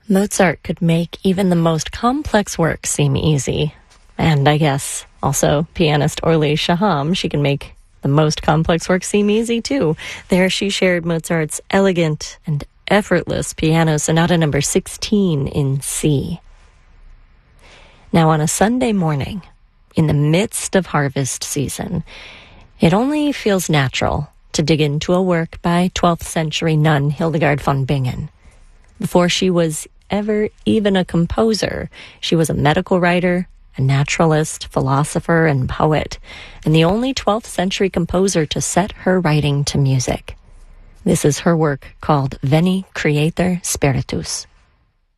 Mozart could make even the most complex work seem easy. And I guess also pianist Orly Shaham, she can make the most complex work seem easy too. There she shared Mozart's elegant and effortless Piano Sonata number 16 in C. Now on a Sunday morning, in the midst of harvest season, it only feels natural to dig into a work by 12th century nun Hildegard von Bingen. Before she was ever even a composer, she was a medical writer, a naturalist, philosopher, and poet, and the only 12th century composer to set her writing to music. This is her work called Veni Creator Spiritus.